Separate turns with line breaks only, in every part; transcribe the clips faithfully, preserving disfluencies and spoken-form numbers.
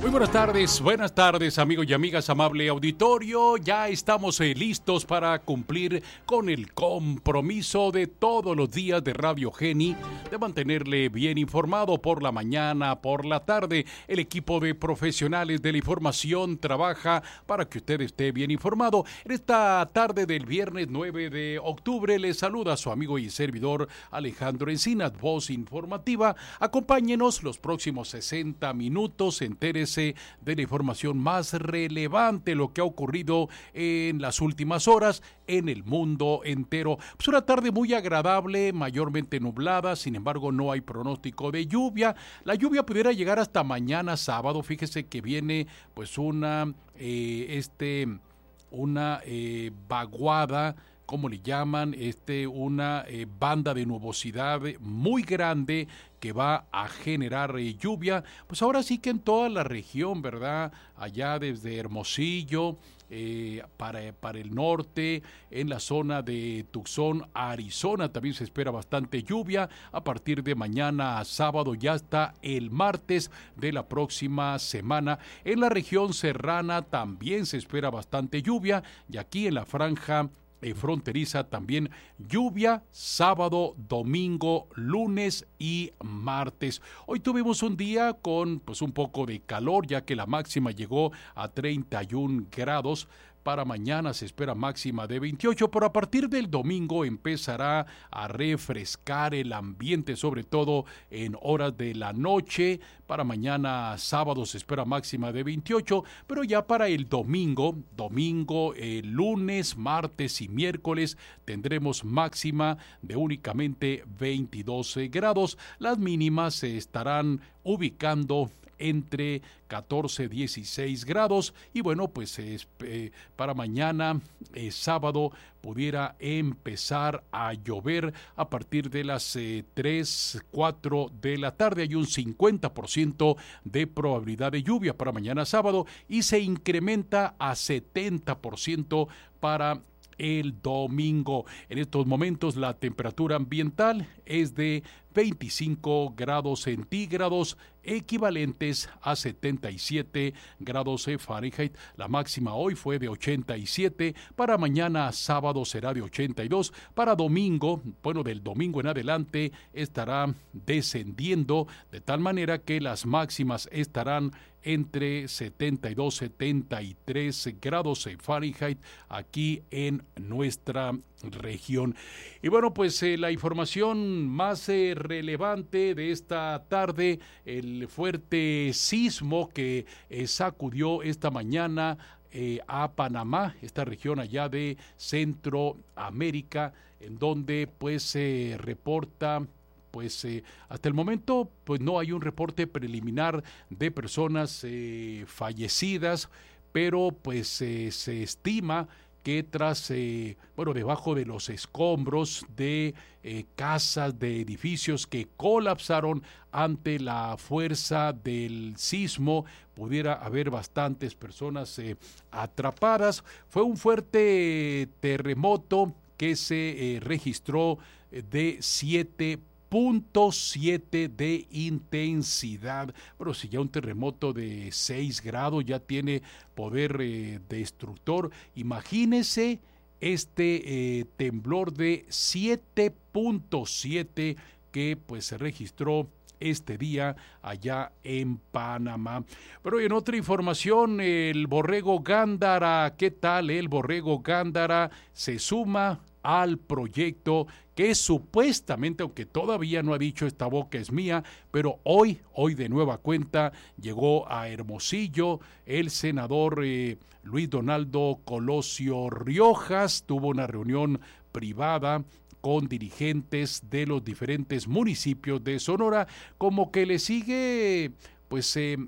Muy buenas tardes, buenas tardes amigos y amigas, amable auditorio. Ya estamos eh, listos para cumplir con el compromiso de todos los días de Radio Geni de mantenerle bien informado por la mañana, por la tarde. El equipo de profesionales de la información trabaja para que usted esté bien informado. En esta tarde del viernes nueve de octubre le saluda su amigo y servidor Alejandro Encinas, voz informativa. Acompáñenos los próximos sesenta minutos, entérese de la información más relevante, lo que ha ocurrido en las últimas horas en el mundo entero. Pues una tarde muy agradable, mayormente nublada, sin embargo no hay pronóstico de lluvia. La lluvia pudiera llegar hasta mañana sábado. Fíjese que viene pues una eh, este una eh, vaguada, ¿cómo le llaman? Este, una eh, banda de nubosidad muy grande que va a generar eh, lluvia, pues ahora sí que en toda la región, ¿verdad? Allá desde Hermosillo, eh, para, para el norte, en la zona de Tucson, Arizona, también se espera bastante lluvia. A partir de mañana a sábado y hasta el martes de la próxima semana. En la región serrana también se espera bastante lluvia, y aquí en la franja Eh, fronteriza también lluvia sábado, domingo, lunes y martes. Hoy tuvimos un día con pues un poco de calor, ya que la máxima llegó a treinta y un grados. Para mañana se espera máxima de veintiocho, pero a partir del domingo empezará a refrescar el ambiente, sobre todo en horas de la noche. Para mañana sábado se espera máxima de veintiocho, pero ya para el domingo, domingo, eh, lunes, martes y miércoles tendremos máxima de únicamente veintidós grados. Las mínimas se estarán ubicando entre catorce y dieciséis grados, y bueno, pues eh, para mañana eh, sábado pudiera empezar a llover a partir de las eh, tres, cuatro de la tarde. Hay un cincuenta por ciento de probabilidad de lluvia para mañana sábado y se incrementa a setenta por ciento para el domingo. En estos momentos la temperatura ambiental es de veinticinco grados centígrados, equivalentes a setenta y siete grados Fahrenheit. La máxima hoy fue de ochenta y siete, para mañana sábado será de ochenta y dos, para domingo, bueno, del domingo en adelante estará descendiendo de tal manera que las máximas estarán entre setenta y dos, setenta y tres grados Fahrenheit aquí en nuestra región. Y bueno, pues eh, la información más eh, relevante de esta tarde, el fuerte sismo que eh, sacudió esta mañana eh, a Panamá, esta región allá de Centroamérica, en donde pues se eh, reporta pues eh, hasta el momento pues no hay un reporte preliminar de personas eh, fallecidas, pero pues eh, se estima que tras, eh, bueno, debajo de los escombros de eh, casas, de edificios que colapsaron ante la fuerza del sismo, pudiera haber bastantes personas eh, atrapadas. Fue un fuerte terremoto que se eh, registró de siete punto siete de intensidad. Pero si ya un terremoto de seis grados ya tiene poder eh, destructor, imagínese este eh, temblor de siete punto siete que pues se registró este día allá en Panamá. Pero en otra información, el borrego Gándara, ¿qué tal? El borrego Gándara se suma al proyecto que supuestamente, aunque todavía no ha dicho esta boca es mía, pero hoy, hoy de nueva cuenta llegó a Hermosillo el senador eh, Luis Donaldo Colosio Riojas. Tuvo una reunión privada con dirigentes de los diferentes municipios de Sonora, como que le sigue pues eh,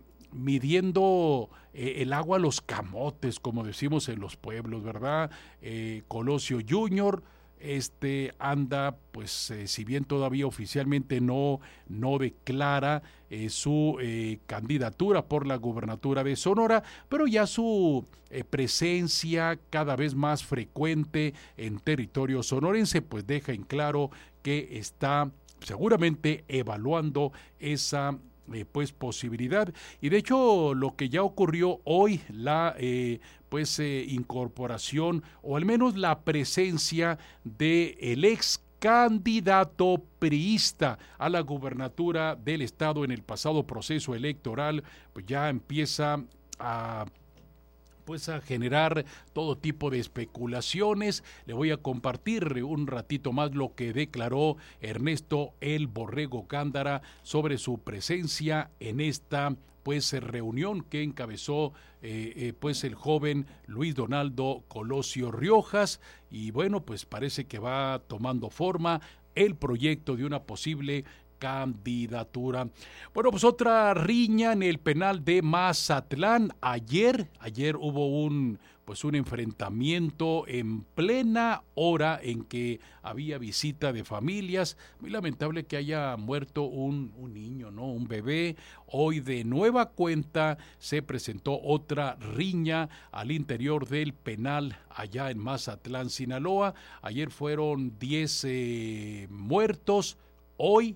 midiendo eh, el agua a los camotes, como decimos en los pueblos, ¿verdad? Eh, Colosio junior este anda, pues eh, si bien todavía oficialmente no, no declara eh, su eh, candidatura por la gubernatura de Sonora, pero ya su eh, presencia cada vez más frecuente en territorio sonorense, pues deja en claro que está seguramente evaluando esa eh, pues posibilidad. Y de hecho lo que ya ocurrió hoy, la eh, pues eh, incorporación o al menos la presencia de el ex candidato priista a la gubernatura del estado en el pasado proceso electoral, pues ya empieza a pues a generar todo tipo de especulaciones. Le voy a compartir un ratito más lo que declaró Ernesto El Borrego Gándara sobre su presencia en esta pues reunión que encabezó eh, eh, pues el joven Luis Donaldo Colosio Riojas, y bueno, pues parece que va tomando forma el proyecto de una posible candidatura. Bueno, pues otra riña en el penal de Mazatlán. Ayer, ayer hubo un pues un enfrentamiento en plena hora en que había visita de familias. Muy lamentable que haya muerto un, un niño, ¿no? Un bebé. Hoy de nueva cuenta se presentó otra riña al interior del penal allá en Mazatlán, Sinaloa. Ayer fueron diez eh, muertos. Hoy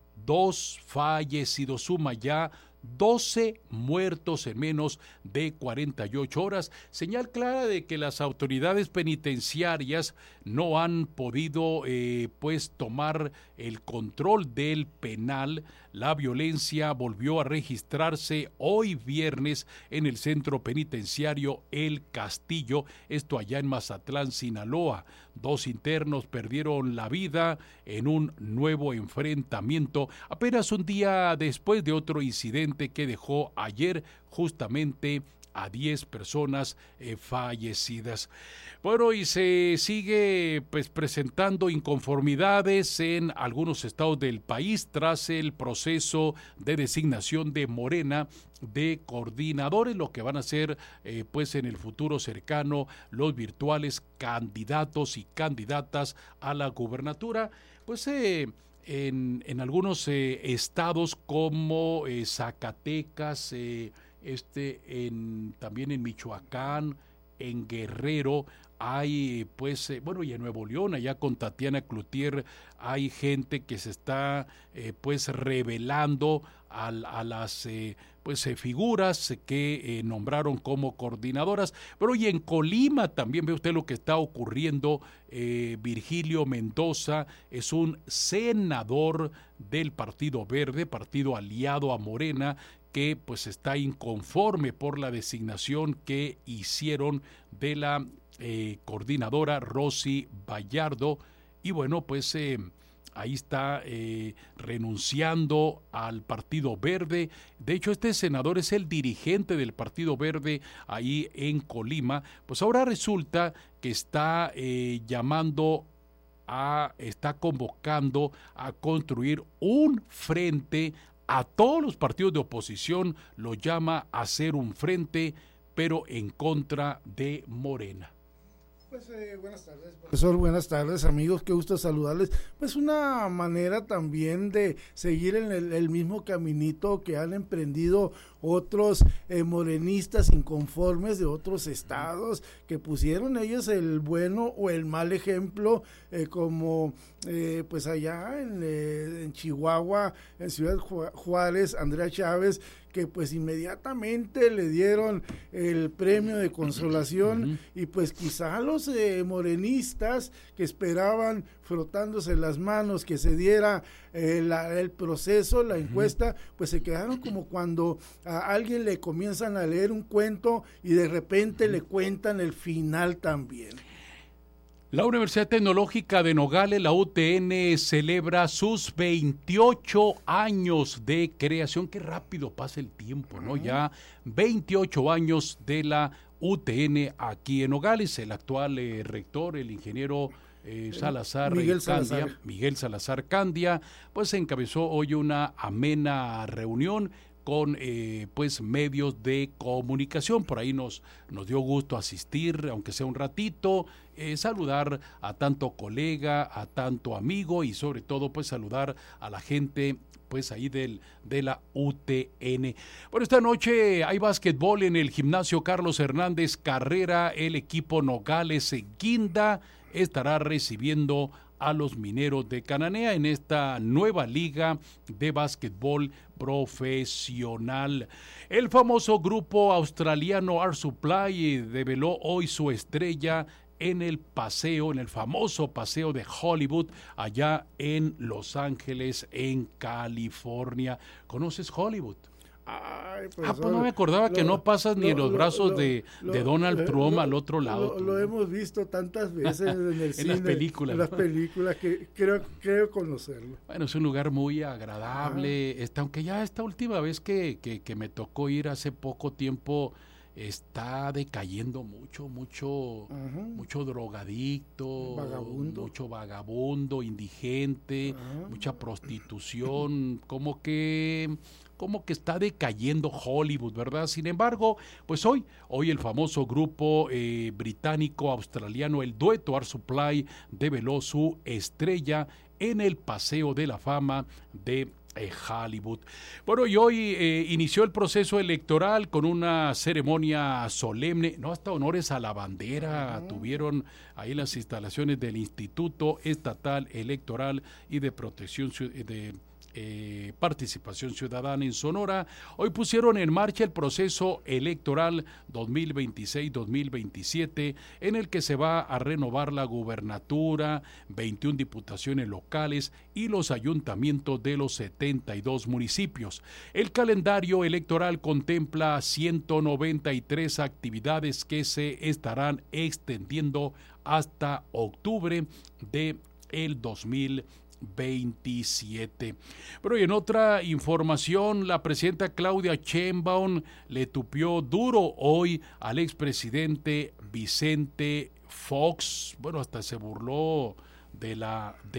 dos fallecidos, suma ya doce muertos en menos de cuarenta y ocho horas, señal clara de que las autoridades penitenciarias no han podido eh, pues tomar el control del penal. La violencia volvió a registrarse hoy viernes en el centro penitenciario El Castillo, esto allá en Mazatlán, Sinaloa. Dos internos perdieron la vida en un nuevo enfrentamiento apenas un día después de otro incidente que dejó ayer justamente a diez personas eh, fallecidas. Bueno, y se sigue pues presentando inconformidades en algunos estados del país tras el proceso de designación de Morena de coordinadores, lo que van a ser eh, pues en el futuro cercano los virtuales candidatos y candidatas a la gubernatura. Pues eh, en, en algunos eh, estados como eh, Zacatecas, eh, este en también en Michoacán, en Guerrero, hay pues, eh, bueno, y en Nuevo León, allá con Tatiana Cloutier, hay gente que se está eh, pues revelando a, a las eh, pues eh, figuras que eh, nombraron como coordinadoras. Pero y en Colima también ve usted lo que está ocurriendo. eh, Virgilio Mendoza es un senador del Partido Verde, partido aliado a Morena, que pues está inconforme por la designación que hicieron de la eh, coordinadora Rosy Vallardo, y bueno, pues eh, ahí está eh, renunciando al Partido Verde. De hecho, este senador es el dirigente del Partido Verde ahí en Colima. Pues ahora resulta que está eh, llamando a, está convocando a construir un frente a todos los partidos de oposición, lo llama a hacer un frente, pero en contra de Morena.
Pues eh, buenas tardes, profesor, buenas tardes, amigos, qué gusto saludarles. Pues una manera también de seguir en el, el mismo caminito que han emprendido otros eh, morenistas inconformes de otros estados, que pusieron ellos el bueno o el mal ejemplo, eh, como eh, pues allá en, eh, en Chihuahua, en Ciudad Juárez, Andrea Chávez, que pues inmediatamente le dieron el premio de consolación. Uh-huh. Y pues quizá los eh, morenistas que esperaban frotándose las manos que se diera eh, la, el proceso, la encuesta, uh-huh. pues se quedaron como cuando a alguien le comienzan a leer un cuento y de repente uh-huh. le cuentan el final también.
La Universidad Tecnológica de Nogales, la U T N, celebra sus veintiocho años de creación. Qué rápido pasa el tiempo, ¿no? Uh-huh. Ya veintiocho años de la U T N aquí en Nogales. El actual eh, rector, el ingeniero eh, Salazar
Miguel
Candia,
Salazar.
Miguel Salazar Candia, pues encabezó hoy una amena reunión con eh, pues medios de comunicación. Por ahí nos, nos dio gusto asistir, aunque sea un ratito, eh, saludar a tanto colega, a tanto amigo y sobre todo pues saludar a la gente pues ahí del, de la U T N. Bueno, esta noche hay básquetbol en el gimnasio Carlos Hernández Carrera. El equipo Nogales Guinda estará recibiendo a los Mineros de Cananea en esta nueva liga de básquetbol profesional. El famoso grupo australiano Air Supply develó hoy su estrella en el paseo, en el famoso paseo de Hollywood, allá en Los Ángeles, en California. ¿Conoces Hollywood?
Ay,
ah, pues no me acordaba lo, que no pasas lo, ni en los brazos lo, de,
lo,
de Donald Trump al otro lado.
Lo, lo hemos visto tantas veces en el
en
cine,
las películas.
En las películas que creo, creo conocerlo.
Bueno, es un lugar muy agradable. Este, aunque ya esta última vez que, que, que me tocó ir hace poco tiempo, está decayendo mucho, mucho, Ajá. mucho drogadicto,
vagabundo.
mucho vagabundo, indigente, Ajá. mucha prostitución, como que... como que está decayendo Hollywood, ¿verdad? Sin embargo, pues hoy, hoy el famoso grupo eh, británico-australiano, el dueto Air Supply, develó su estrella en el Paseo de la Fama de eh, Hollywood. Bueno, y hoy eh, inició el proceso electoral con una ceremonia solemne, no, hasta honores a la bandera uh-huh. tuvieron ahí las instalaciones del Instituto Estatal Electoral y de Protección de Eh, participación ciudadana en Sonora. Hoy pusieron en marcha el proceso electoral dos mil veintiséis dos mil veintisiete, en el que se va a renovar la gubernatura, veintiuna diputaciones locales y los ayuntamientos de los setenta y dos municipios. El calendario electoral contempla ciento noventa y tres actividades que se estarán extendiendo hasta octubre de el dos mil veintisiete. Pero y en otra información, la presidenta Claudia Sheinbaum le tupió duro hoy al expresidente Vicente Fox. Bueno, hasta se burló de la de